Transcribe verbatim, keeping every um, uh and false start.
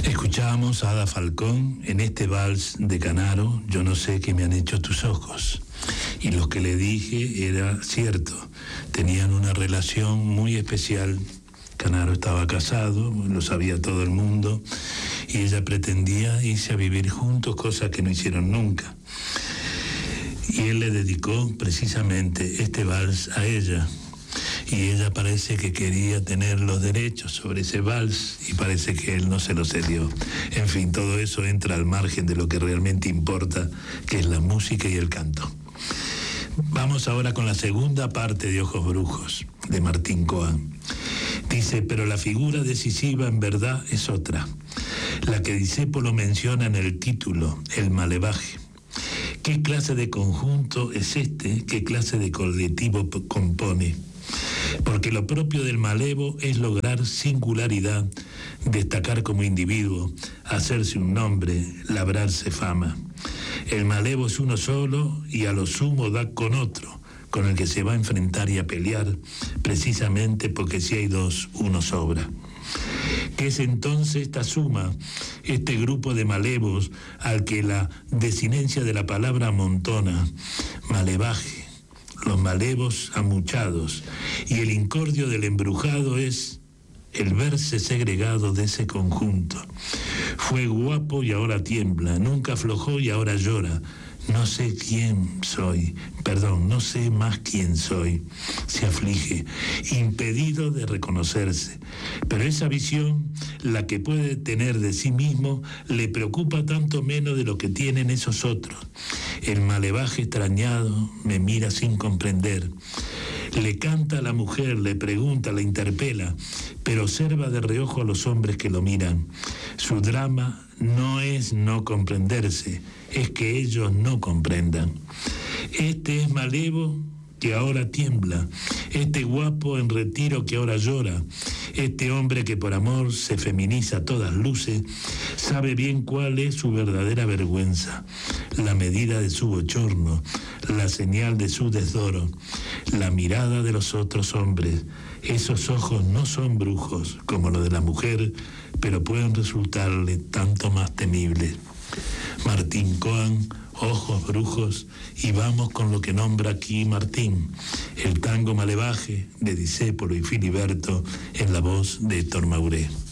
Escuchábamos a Ada Falcón en este vals de Canaro, Yo no sé qué me han hecho tus ojos. Y lo que le dije era cierto, tenían una relación muy especial. Canaro estaba casado, lo sabía todo el mundo, y ella pretendía irse a vivir juntos, cosa que no hicieron nunca. Y él le dedicó precisamente este vals a ella. Y ella parece que quería tener los derechos sobre ese vals y parece que él no se lo cedió. En fin, todo eso entra al margen de lo que realmente importa, que es la música y el canto. Vamos ahora con la segunda parte de Ojos Brujos, de Martín Coan. Dice, pero la figura decisiva en verdad es otra, la que Discépolo menciona en el título, el malevaje. ¿Qué clase de conjunto es este? ¿Qué clase de colectivo compone? Porque lo propio del malevo es lograr singularidad, destacar como individuo, hacerse un nombre, labrarse fama. El malevo es uno solo y a lo sumo da con otro, con el que se va a enfrentar y a pelear, precisamente porque si hay dos, uno sobra. ¿Qué es entonces esta suma, este grupo de malevos al que la desinencia de la palabra amontona, malevaje? Los malevos amuchados, y el incordio del embrujado es el verse segregado de ese conjunto. Fue guapo y ahora tiembla, nunca aflojó y ahora llora. No sé quién soy, perdón, no sé más quién soy. Se aflige, impedido de reconocerse. Pero esa visión, la que puede tener de sí mismo, le preocupa tanto menos de lo que tienen esos otros. El malevaje extrañado me mira sin comprender. Le canta a la mujer, le pregunta, la interpela, pero observa de reojo a los hombres que lo miran. Su drama no es no comprenderse, es que ellos no comprendan. Este es malevo que ahora tiembla, este guapo en retiro que ahora llora, este hombre que por amor se feminiza a todas luces, sabe bien cuál es su verdadera vergüenza, la medida de su bochorno, la señal de su desdoro, la mirada de los otros hombres. Esos ojos no son brujos como los de la mujer, pero pueden resultarle tanto más temibles. Martín Coan, Ojos Brujos, y vamos con lo que nombra aquí Martín, el tango malevaje de Discépolo y Filiberto en la voz de Héctor Mauré.